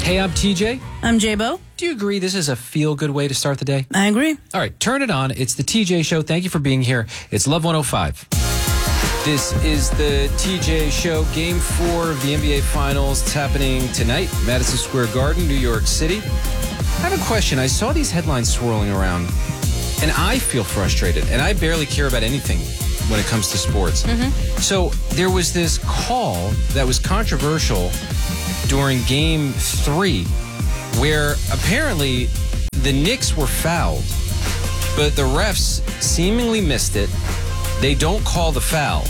Hey, I'm TJ. I'm J-Bo. Do you agree this is a feel-good way to start the day? I agree. All right, turn it on. It's the TJ Show. Thank you for being here. It's Love 105. This is the TJ Show, Game 4 of the NBA Finals. It's happening tonight, Madison Square Garden, New York City. I have a question. I saw these headlines swirling around, and I feel frustrated, and I barely care about anything when it comes to sports. So there was this call that was controversial during Game 3, where apparently the Knicks were fouled, but the refs seemingly missed it. They don't call the foul.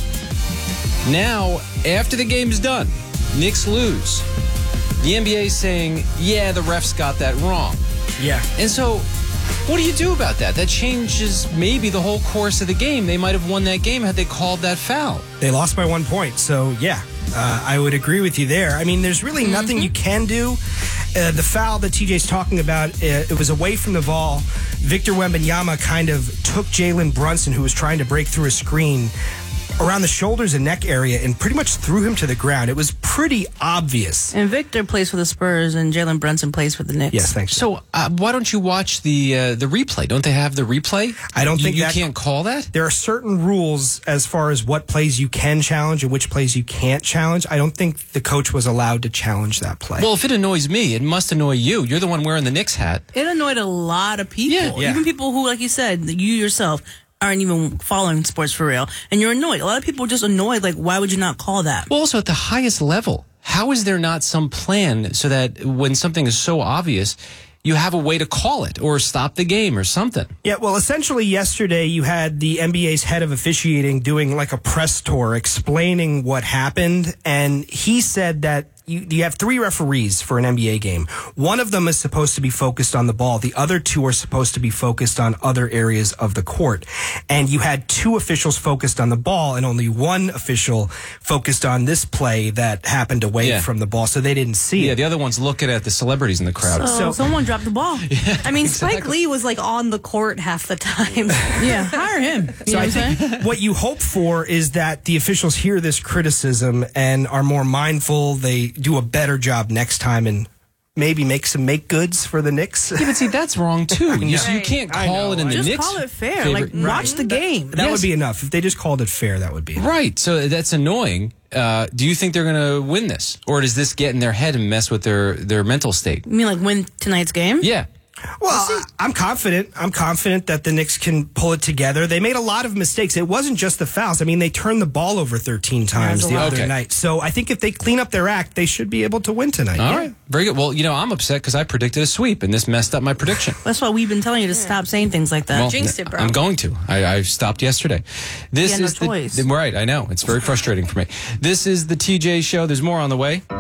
Now, after the game's done, Knicks lose. The NBA is saying, yeah, the refs got that wrong. Yeah. And so, what do you do about that? That changes maybe the whole course of the game. They might have won that game had they called that foul. They lost by 1 point, so yeah, I would agree with you there. I mean, there's really nothing you can do. The foul that TJ's talking about, it was away from the ball. Victor Wembanyama kind of took Jalen Brunson, who was trying to break through a screen, around the shoulders and neck area and pretty much threw him to the ground. It was pretty obvious. And Victor plays for the Spurs and Jalen Brunson plays for the Knicks. Yes, thanks. So why don't you watch the replay? Don't they have the replay? I don't think you that can't call that? There are certain rules as far as what plays you can challenge and which plays you can't challenge. I don't think the coach was allowed to challenge that play. Well, if it annoys me, it must annoy you. You're the one wearing the Knicks hat. It annoyed a lot of people. Yeah. Even people who, like you said, you yourself aren't even following sports for real. And you're annoyed. A lot of people are just annoyed. Like, why would you not call that? Well, also at the highest level, how is there not some plan so that when something is so obvious, you have a way to call it or stop the game or something? Yeah, well, essentially yesterday you had the NBA's head of officiating doing like a press tour explaining what happened, and he said that you have 3 referees for an NBA game. One of them is supposed to be focused on the ball. The other 2 are supposed to be focused on other areas of the court. And you had 2 officials focused on the ball and only 1 official focused on this play that happened away from the ball, so they didn't see it. Yeah, the other one's looking at the celebrities in the crowd. So someone dropped the ball. I mean, Spike Lee was like on the court half the time. Yeah, hire him. So I think what you hope for is that the officials hear this criticism and are more mindful. They do a better job next time and maybe make some make goods for the Knicks. Yeah, but see, that's wrong too. You can't call it in the just Knicks. call it fair. favorite. Like, watch the game. That would be enough. If they just called it fair, that would be enough. Right, so that's annoying. Do you think they're going to win this? Or does this get in their head and mess with their mental state? You mean like win tonight's game? Yeah. Well, I'm confident. I'm confident that the Knicks can pull it together. They made a lot of mistakes. It wasn't just the fouls. I mean, they turned the ball over 13 times the other night. So I think if they clean up their act, they should be able to win tonight. All right. Very good. Well, I'm upset because I predicted a sweep, and this messed up my prediction. That's why we've been telling you to stop saying things like that. Well, Jinxed it, bro. I'm going to. I stopped yesterday. This You is had no choice. Right, I know. It's very frustrating for me. This is the TJ Show. There's more on the way.